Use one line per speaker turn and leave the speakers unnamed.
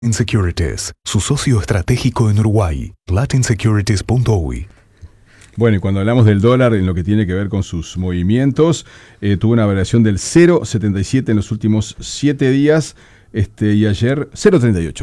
Platin Securities, su socio estratégico en Uruguay, platinsecurities.uy.
Bueno, y cuando hablamos del dólar, en lo que tiene que ver con sus movimientos, tuvo una variación del 0,77 en los últimos 7 días, y ayer 0,38.